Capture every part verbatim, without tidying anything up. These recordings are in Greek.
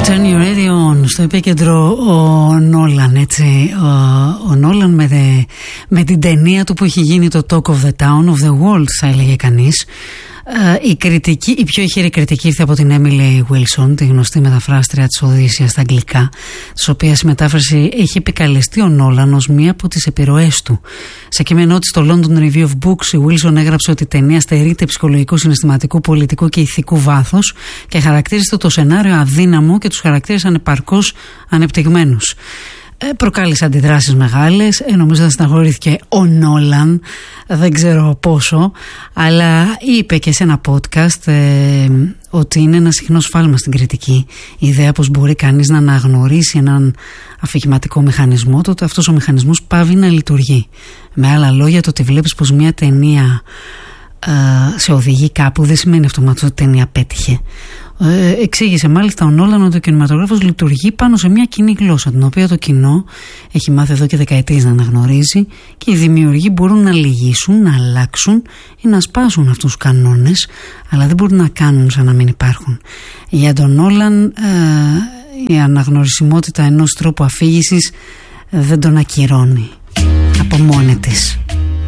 Turn your radio on. Στο επίκεντρο ο Νόλαν, έτσι. Ο, ο Νόλαν με, δε, με την ταινία του που έχει γίνει το Talk of the Town, of the World, θα έλεγε κανείς. Η, κριτική, η πιο ηχηρή κριτική ήρθε από την Emily Wilson, τη γνωστή μεταφράστρια της Οδύσσειας στα αγγλικά, της οποίας η μετάφραση έχει επικαλεστεί ο Νόλαν ως μία από τις επιρροές του. Σε κείμενό της στο London Review of Books, η Wilson έγραψε ότι η ταινία στερείται ψυχολογικού, συναισθηματικού, πολιτικού και ηθικού βάθος και χαρακτήρισε το σενάριο αδύναμο και τους χαρακτήρες ανεπαρκώς ανεπτυγμένους. Ε, προκάλεσε αντιδράσεις μεγάλες, ε, νομίζω θα στεναχωρήθηκε ο Νόλαν, δεν ξέρω πόσο, αλλά είπε και σε ένα podcast ε, ότι είναι ένα συχνό σφάλμα στην κριτική η ιδέα πως μπορεί κανείς να αναγνωρίσει έναν αφηγηματικό μηχανισμό, τότε αυτός ο μηχανισμός πάβει να λειτουργεί. Με άλλα λόγια, το ότι βλέπεις πως μια ταινία ε, σε οδηγεί κάπου δεν σημαίνει αυτομάτως ότι η ταινία πέτυχε. Ε, εξήγησε μάλιστα ο Νόλαν ότι ο κινηματογράφος λειτουργεί πάνω σε μια κοινή γλώσσα, την οποία το κοινό έχει μάθει εδώ και δεκαετίες να αναγνωρίζει, και οι δημιουργοί μπορούν να λυγίσουν, να αλλάξουν ή να σπάσουν αυτούς τους κανόνες, αλλά δεν μπορούν να κάνουν σαν να μην υπάρχουν. Για τον Νόλαν ε, η αναγνωρισιμότητα ενός τρόπου αφήγησης δεν τον ακυρώνει από μόνη της.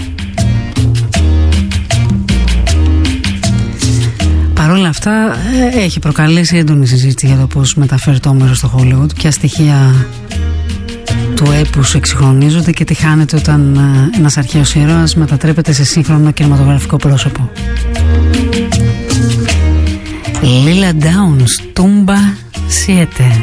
Παρ' όλα αυτά έχει προκαλέσει έντονη συζήτηση για το πώς μεταφέρει το όμερο στο Hollywood, ποια στοιχεία του έπους εξυγχρονίζονται και τι χάνεται όταν ένας αρχαίος ήρωας μετατρέπεται σε σύγχρονο κινηματογραφικό πρόσωπο. Lila Downs, Tumba Siete.